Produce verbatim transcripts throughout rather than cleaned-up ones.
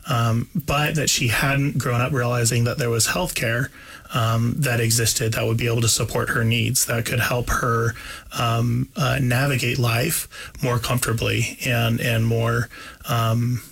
um, but that she hadn't grown up realizing that there was healthcare um, that existed that would be able to support her needs, that could help her um, uh, navigate life more comfortably and and more um,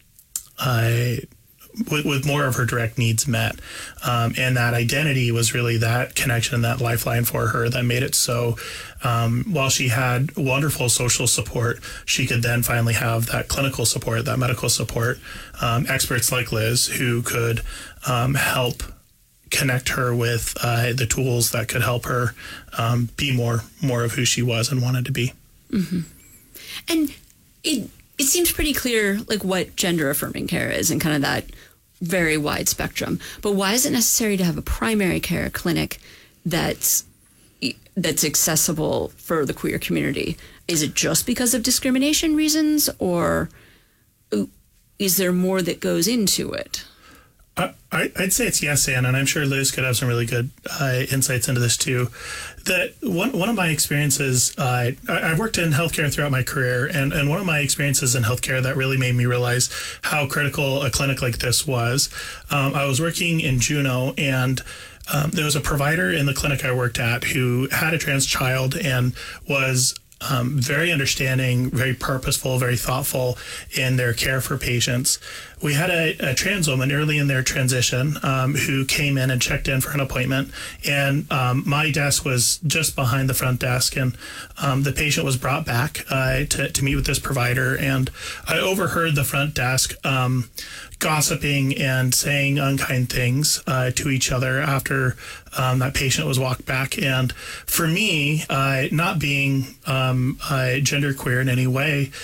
uh, with, with more of her direct needs met. Um, and that identity was really that connection, that lifeline for her that made it so um, while she had wonderful social support, she could then finally have that clinical support, that medical support, um, experts like Liz who could um, help connect her with uh, the tools that could help her um, be more more of who she was and wanted to be. Mm-hmm. And it it seems pretty clear like what gender affirming care is and kind of that very wide spectrum. But why is it necessary to have a primary care clinic that's that's accessible for the queer community? Is it just because of discrimination reasons, or is there more that goes into it? I, I'd say it's yes, and, and I'm sure Liz could have some really good uh, insights into this too. That one one of my experiences, uh, I, I've worked in healthcare throughout my career, and, and one of my experiences in healthcare that really made me realize how critical a clinic like this was. Um, I was working in Juneau, and um, there was a provider in the clinic I worked at who had a trans child and was Um, very understanding, very purposeful, very thoughtful in their care for patients. We had a, a trans woman early in their transition um, who came in and checked in for an appointment, and um, my desk was just behind the front desk, and um, the patient was brought back uh, to, to meet with this provider, and I overheard the front desk um, gossiping and saying unkind things uh, to each other after um, that patient was walked back. And for me, uh, not being um, uh, genderqueer in any way,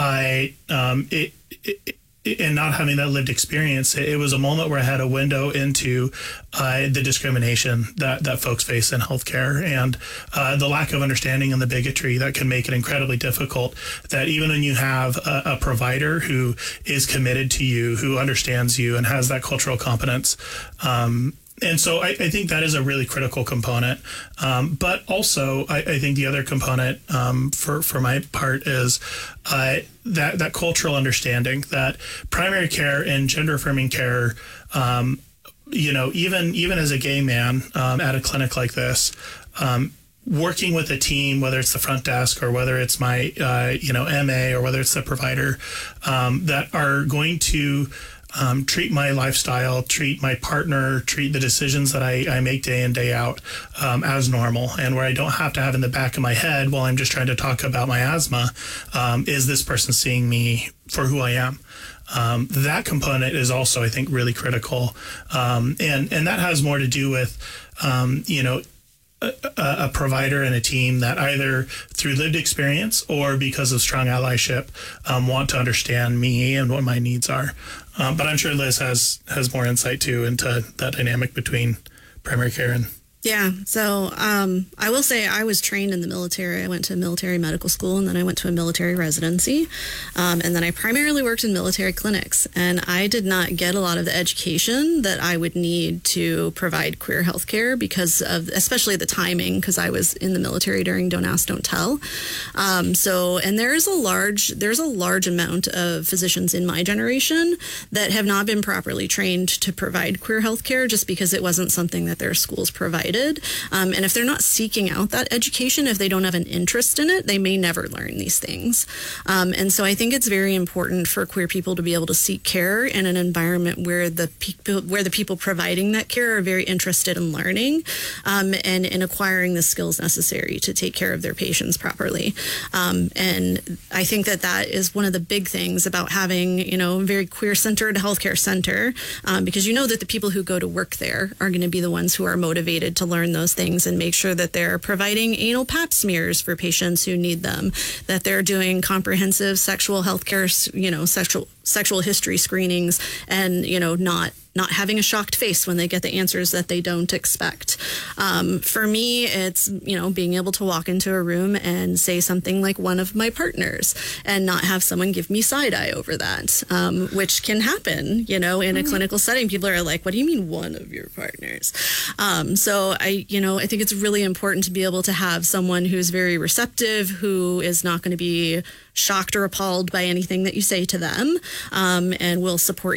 I um, it, it and not having that lived experience, it, it was a moment where I had a window into uh, the discrimination that, that folks face in healthcare, and uh, the lack of understanding and the bigotry that can make it incredibly difficult. That even when you have a, a provider who is committed to you, who understands you and has that cultural competence, um, and so I, I think that is a really critical component. Um, but also, I, I think the other component um, for, for my part is uh, that, that cultural understanding that primary care and gender affirming care, um, you know, even even as a gay man um, at a clinic like this, um, working with a team, whether it's the front desk or whether it's my, uh, you know, M A or whether it's the provider, um, that are going to Um, treat my lifestyle, treat my partner, treat the decisions that I, I make day in, day out um, as normal, and where I don't have to have in the back of my head while I'm just trying to talk about my asthma, um, is this person seeing me for who I am? Um, that component is also, I think, really critical. Um, and, and that has more to do with, um, you know, A, a provider and a team that either through lived experience or because of strong allyship um, want to understand me and what my needs are. Um, but I'm sure Liz has has more insight too into that dynamic between primary care and. Yeah, so um, I will say I was trained in the military. I went to military medical school, and then I went to a military residency, um, and then I primarily worked in military clinics, and I did not get a lot of the education that I would need to provide queer health care because of, especially the timing, because I was in the military during Don't Ask, Don't Tell. Um, so, and there is a large, there's a large amount of physicians in my generation that have not been properly trained to provide queer health care just because it wasn't something that their schools provided. Um, and if they're not seeking out that education, if they don't have an interest in it, they may never learn these things. Um, and so I think it's very important for queer people to be able to seek care in an environment where the people where the people providing that care are very interested in learning um, and in acquiring the skills necessary to take care of their patients properly. Um, and I think that that is one of the big things about having, you know, a very queer-centered healthcare center, um, because you know that the people who go to work there are going to be the ones who are motivated to learn those things and make sure that they're providing anal pap smears for patients who need them, that they're doing comprehensive sexual health care, you know, sexual sexual history screenings, and, you know, not not having a shocked face when they get the answers that they don't expect. Um, for me, it's, you know, being able to walk into a room and say something like one of my partners and not have someone give me side eye over that, um, which can happen, you know, in a mm-hmm. clinical setting. People are like, what do you mean one of your partners? Um, so I, you know, I think it's really important to be able to have someone who's very receptive, who is not going to be shocked or appalled by anything that you say to them, um, and will support